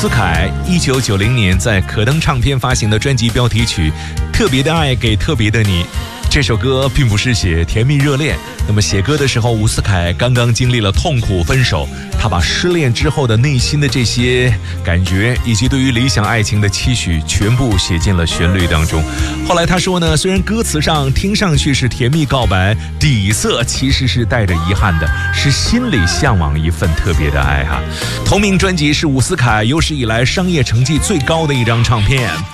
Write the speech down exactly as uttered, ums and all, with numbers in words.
思凯一九九零年在可登唱片发行的专辑标题曲《特别的爱给特别的你》。这首歌并不是写甜蜜热恋，那么写歌的时候，伍思凯刚刚经历了痛苦分手，他把失恋之后的内心的这些感觉以及对于理想爱情的期许全部写进了旋律当中。后来他说呢，虽然歌词上听上去是甜蜜告白，底色其实是带着遗憾的，是心里向往一份特别的爱哈。同名专辑是伍思凯有史以来商业成绩最高的一张唱片。